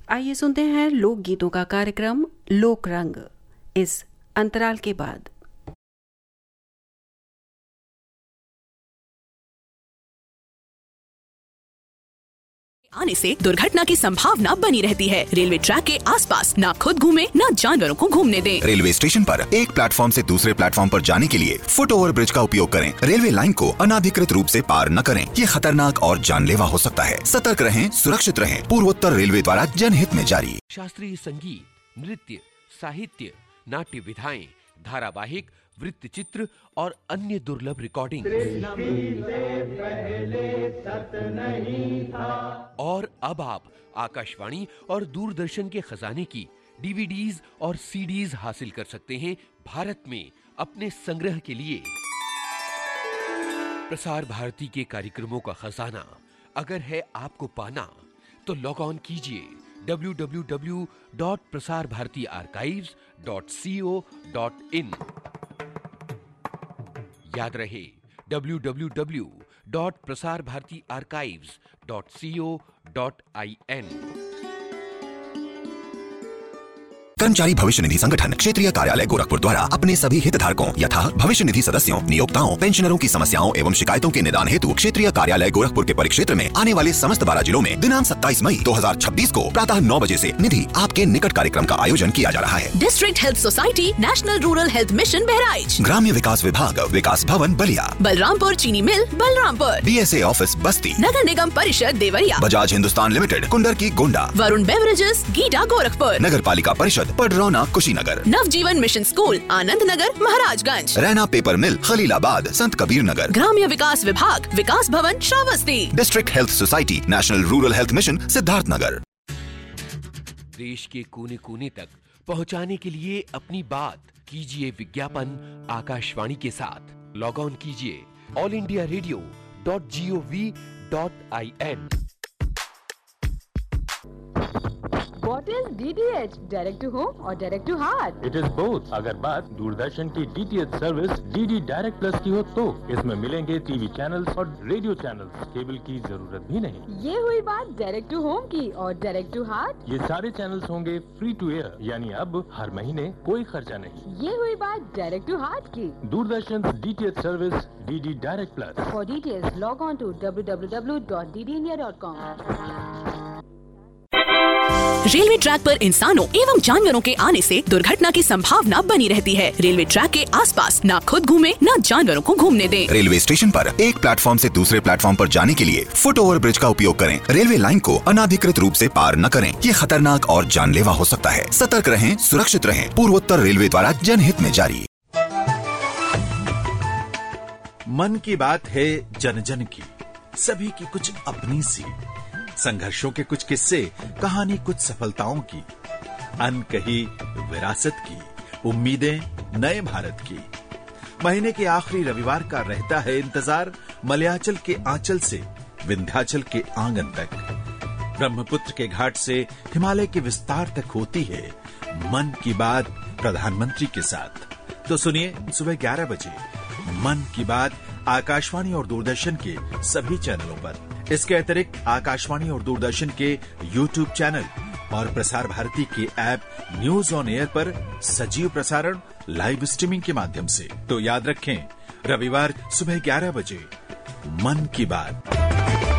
आइए सुनते हैं लोकगीतों का कार्यक्रम लोक रंग इस अंतराल के बाद। आने से दुर्घटना की संभावना बनी रहती है। रेलवे ट्रैक के आसपास ना खुद घूमे ना जानवरों को घूमने दें। रेलवे स्टेशन पर एक प्लेटफॉर्म से दूसरे प्लेटफॉर्म पर जाने के लिए फुट ओवर ब्रिज का उपयोग करें। रेलवे लाइन को अनाधिकृत रूप से पार न करें, ये खतरनाक और जानलेवा हो सकता है। सतर्क रहें, सुरक्षित रहें। पूर्वोत्तर रेलवे द्वारा जनहित में जारी। शास्त्रीय संगीत, नृत्य, साहित्य, नाट्य विधाएं, धारावाहिक, वृत्त चित्र और अन्य दुर्लभ रिकॉर्डिंग। और अब आप आकाशवाणी और दूरदर्शन के खजाने की डीवीडीज और सीडीज हासिल कर सकते हैं भारत में अपने संग्रह के लिए। प्रसार भारती के कार्यक्रमों का खजाना अगर है आपको पाना तो लॉग ऑन कीजिए www.prasarbhartiarchives.co.in। याद रहे www.prasarbhartiarchives.co.in। कर्मचारी भविष्य निधि संगठन क्षेत्रीय कार्यालय गोरखपुर द्वारा अपने सभी हितधारकों यथा भविष्य निधि सदस्यों, नियोक्ताओं, पेंशनरों की समस्याओं एवं शिकायतों के निदान हेतु क्षेत्रीय कार्यालय गोरखपुर के परिक्षेत्र में आने वाले समस्त 12 जिलों में दिनांक 27 मई 2026 को प्रातः 9 बजे से निधि आपके निकट कार्यक्रम का आयोजन किया जा रहा है। District health society, national rural health mission Bahraich, ग्राम्य विकास विभाग, विकास भवन बलिया, बलरामपुर चीनी मिल बलरामपुर, DSA ऑफिस बस्ती, नगर निगम परिषद देवरिया, बजाज हिंदुस्तान लिमिटेड कुंडर की गोंडा, वरुण बेवरेजेस गीडा गोरखपुर, नगर पालिका परिषद पडरौना कुशीनगर, नवजीवन mission school Anand Nagar Maharajganj, Raina paper मिल खलीलाबाद संत कबीर नगर, ग्राम्य विकास विभाग विकास भवन Shravasti, district health society national rural health mission Siddharth Nagar. देश के कोने कोने तक पहुंचाने के लिए अपनी बात कीजिए विज्ञापन आकाशवाणी के साथ। लॉग ऑन कीजिए allindiaradio.gov.in। What is DTH? Direct to home or direct to heart? It is both। अगर बात दूरदर्शन की DTH service DD direct plus की हो तो इसमें मिलेंगे टीवी चैनल्स और रेडियो चैनल्स। केबल की जरूरत भी नहीं। ये हुई बात डायरेक्ट टू होम की। और डायरेक्ट टू हार्ट? ये सारे चैनल्स होंगे फ्री टू एयर, यानी अब हर महीने कोई खर्चा नहीं। ये हुई बात डायरेक्ट टू हार्ट की। Doordarshan DTH service DD direct plus. For details log on to www.ddindia.com। Railway track पर इंसानों एवं जानवरों के आने से दुर्घटना की संभावना बनी रहती है। रेलवे ट्रैक के आसपास ना खुद घूमे ना जानवरों को घूमने दें। रेलवे स्टेशन पर एक प्लेटफॉर्म से दूसरे प्लेटफॉर्म पर जाने के लिए फुट ओवर ब्रिज का उपयोग करें। रेलवे लाइन को अनाधिकृत रूप से पार न करें, ये खतरनाक और जानलेवा हो सकता है। सतर्क रहें, सुरक्षित रहें। पूर्वोत्तर रेलवे द्वारा जनहित में जारी। मन की बात है जन जन की, सभी की कुछ अपनी सी, संघर्षों के कुछ किस्से, कहानी कुछ सफलताओं की, अनकही विरासत की, उम्मीदें नए भारत की। महीने के आखिरी रविवार का रहता है इंतजार मलयाचल के आंचल से विंध्याचल के आंगन तक, ब्रह्मपुत्र के घाट से हिमालय के विस्तार तक होती है मन की बात प्रधानमंत्री के साथ। तो सुनिए सुबह 11 बजे मन की बात आकाशवाणी और दूरदर्शन के सभी चैनलों पर। इसके अतिरिक्त आकाशवाणी और दूरदर्शन के YouTube चैनल और प्रसार भारती के ऐप न्यूज ऑन एयर पर सजीव प्रसारण लाइव स्ट्रीमिंग के माध्यम से। तो याद रखें, रविवार सुबह 11 बजे मन की बात।